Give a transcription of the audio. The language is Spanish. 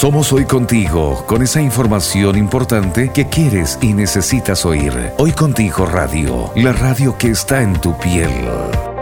Somos Hoy Contigo, con esa información importante que quieres y necesitas oír. Hoy Contigo Radio, la radio que está en tu piel.